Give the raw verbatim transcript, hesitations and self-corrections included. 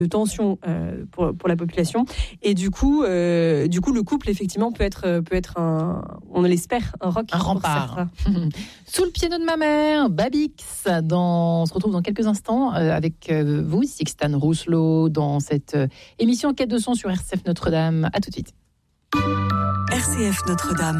de tension euh, pour pour la population. Et du coup, euh, du coup, le couple effectivement peut être peut être un, on l'espère, un roc, un rempart. Sous le piano de ma mère, Babix. Dans, on se retrouve dans quelques instants euh, avec euh, vous, Sixtane Rousselot, dans cette euh, émission Quête de son sur R C F Notre-Dame. À tout de suite. R C F Notre-Dame.